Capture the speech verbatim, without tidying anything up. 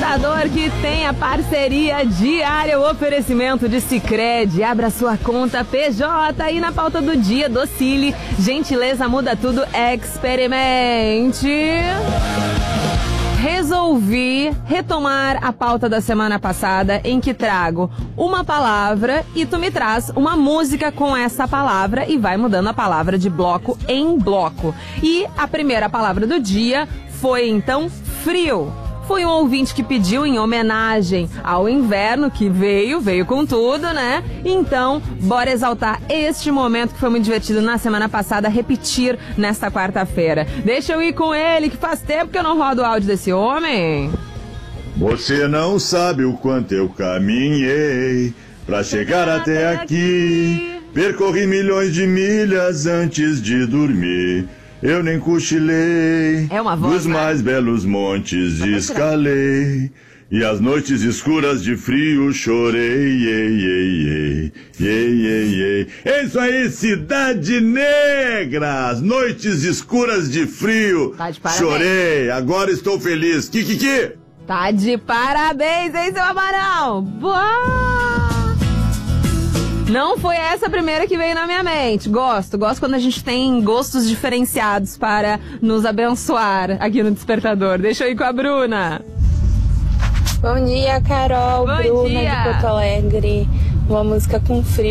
Despertador, que tem a parceria diária, o oferecimento de Sicredi. Abra sua conta P J e na pauta do dia, Docile. Gentileza muda tudo, experimente. Resolvi retomar a pauta da semana passada, em que trago uma palavra e tu me traz uma música com essa palavra e vai mudando a palavra de bloco em bloco. E a primeira palavra do dia foi, então, frio. Foi um ouvinte que pediu em homenagem ao inverno que veio, veio com tudo, né? Então, bora exaltar este momento que foi muito divertido na semana passada, repetir nesta quarta-feira. Deixa eu ir com ele, que faz tempo que eu não rodo o áudio desse homem. Você não sabe o quanto eu caminhei pra chegar até aqui. Percorri milhões de milhas antes de dormir. Eu nem cochilei, é uma voz, dos né? mais belos montes escalei, e as noites escuras de frio chorei, ei, ei, ei, ei, ei, ei. É isso aí, Cidade Negra, as noites escuras de frio, tá de parabéns. Chorei, agora estou feliz, Kikiki. Tá de parabéns, hein, seu Amaral? Boa! Não foi essa a primeira que veio na minha mente. Gosto, gosto quando a gente tem gostos diferenciados para nos abençoar aqui no Despertador. Deixa eu ir com a Bruna. Bom dia, Carol. Bom Bruna dia. de Porto Alegre. Uma música com frio.